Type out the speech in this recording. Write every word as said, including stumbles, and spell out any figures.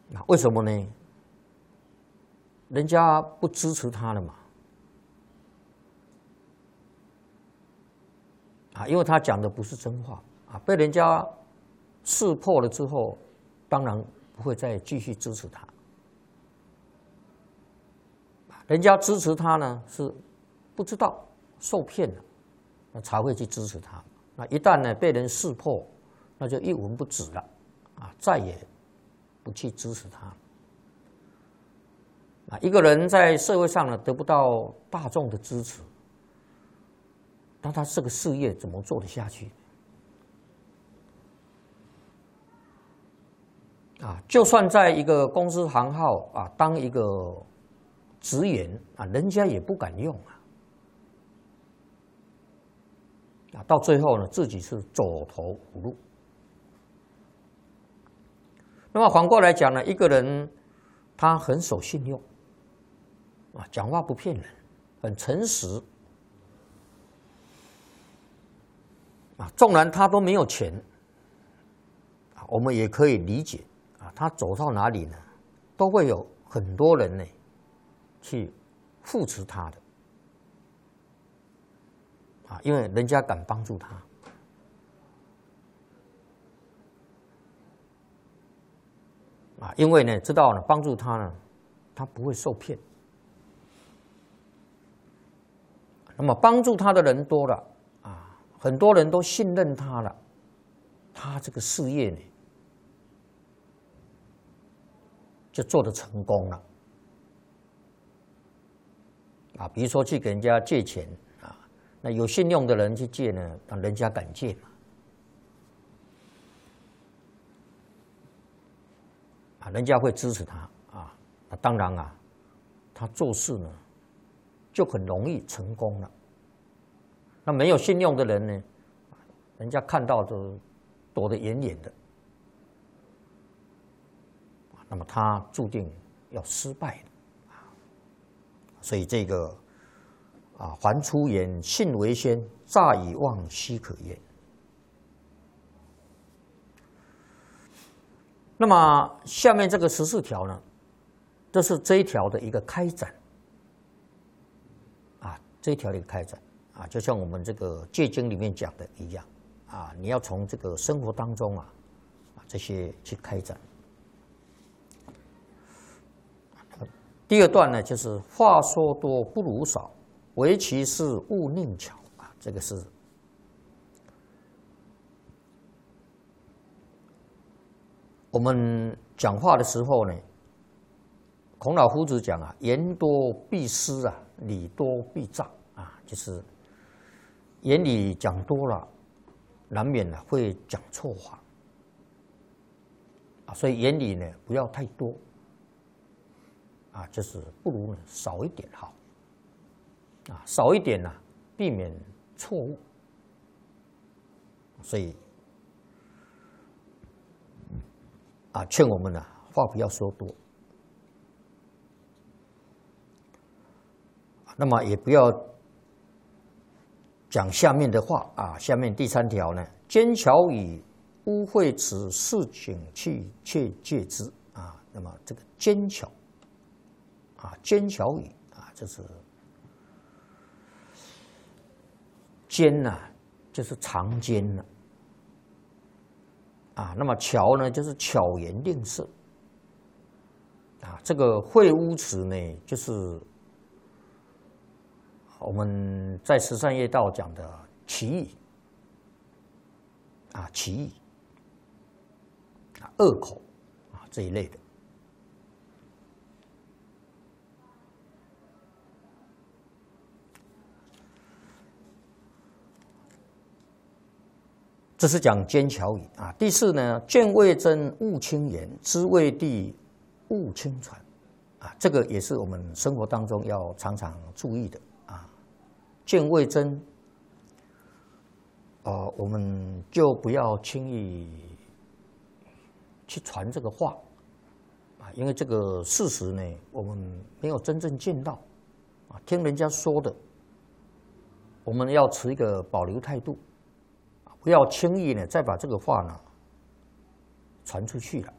啊，为什么呢？人家不支持他了嘛。啊，因为他讲的不是真话啊，被人家识破了之后，当然不会再继续支持他。人家支持他呢，是不知道受骗了，那才会去支持他。那一旦呢被人识破，那就一文不值了，啊，再也不去支持他。啊，一个人在社会上呢得不到大众的支持，那他这个事业怎么做得下去？啊，就算在一个公司行号啊，当一个职员啊，人家也不敢用啊。啊，到最后呢，自己是走投无路。那么反过来讲呢，一个人他很守信用，啊，讲话不骗人，很诚实。啊，纵然他都没有钱，啊，我们也可以理解啊，他走到哪里呢，都会有很多人呢去扶持他的，啊，因为人家敢帮助他，啊，因为呢知道呢帮助他呢，他不会受骗。那么帮助他的人多了。很多人都信任他了，他这个事业呢就做得成功了啊。比如说去给人家借钱啊，那有信用的人去借呢，让人家敢借嘛。啊，人家会支持他啊。那当然啊，他做事呢就很容易成功了。那没有信用的人呢，人家看到都躲得远远的，那么他注定要失败的啊。所以这个啊，还出言，信为先，诈以妄，奚可言。那么下面这个十四条呢，这是这一条的一个开展啊，这一条的一个开展。啊，就像我们这个戒经里面讲的一样，啊，你要从这个生活当中啊，啊这些去开展。第二段呢，就是话说多不如少，唯其事勿佞巧啊，这个是我们讲话的时候呢，孔老夫子讲啊，言多必失啊，理多必诈啊，就是。言语讲多了，难免呢会讲错话啊，所以言语呢不要太多啊，就是不如呢少一点好啊，少一点呢、啊、避免错误，所以啊劝我们呢、啊、话不要说多，那么也不要。讲下面的话啊，下面第三条呢，奸巧语，污秽此事情去切戒之啊。那么这个奸巧啊，奸巧语啊，就是奸呐、啊，就是藏奸了啊。那么巧呢，就是巧言令色啊。这个秽污词呢，就是我们在十善业道讲的奇语啊，奇语啊，恶口啊这一类的。这是讲奸巧语啊。第四呢，见未真勿轻言，知未地勿轻传啊。这个也是我们生活当中要常常注意的。见未真，呃，我们就不要轻易去传这个话啊，因为这个事实呢，我们没有真正见到啊，听人家说的，我们要持一个保留态度，不要轻易呢再把这个话呢传出去了